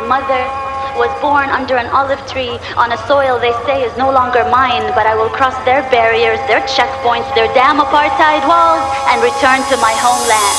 mother was born under an olive tree on a soil they say is no longer mine, but I will cross their barriers, their checkpoints, their damn apartheid walls, and return to my homeland.